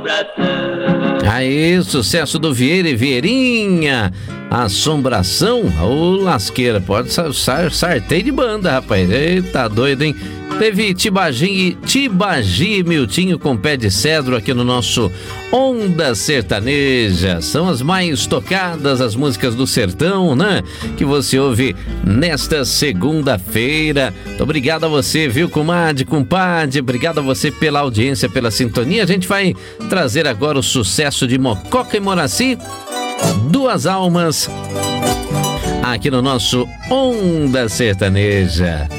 Aí, sucesso do Vieira e Vieirinha. Assombração, ô lasqueira, pode sartei de banda, rapaz. Eita, doido, hein? Teve Tibagi e Miltinho com Pé de Cedro aqui no nosso Onda Sertaneja. São as mais tocadas, as músicas do sertão, né? Que você ouve nesta segunda-feira. Muito obrigado a você, viu, comadre, compadre? Obrigado a você pela audiência, pela sintonia. A gente vai trazer agora o sucesso de Mococa e Moraci, Duas Almas, aqui no nosso Onda Sertaneja.